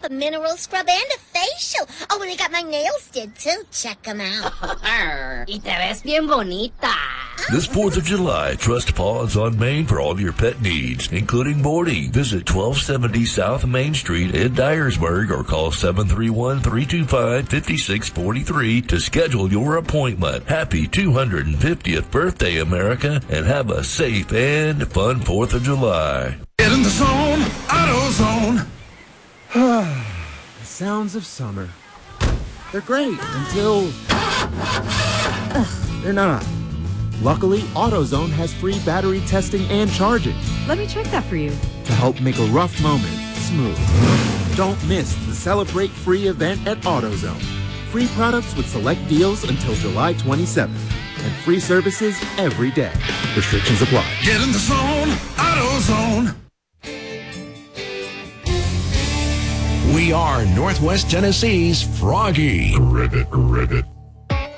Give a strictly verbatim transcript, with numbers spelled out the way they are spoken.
a mineral scrub, and a facial. Oh, and they got my nails did, too. Check them out. Y te ves bien bonita. This fourth of July, trust Paws on Main for all your pet needs, including boarding. Visit twelve seventy South Main Street in Dyersburg or call seven three one, three two five, five six four three to schedule your appointment. Happy two hundred fiftieth birthday, America, and have a safe and fun fourth of July. Get in the zone, AutoZone. The sounds of summer. They're great until Ugh, they're not. Luckily, AutoZone has free battery testing and charging Let me check that for you. to help make a rough moment smooth. Don't miss the Celebrate Free event at AutoZone. Free products with select deals until July twenty-seventh. And free services every day. Restrictions apply. Get in the zone, AutoZone. We are Northwest Tennessee's Froggy. Ribbit, ribbit.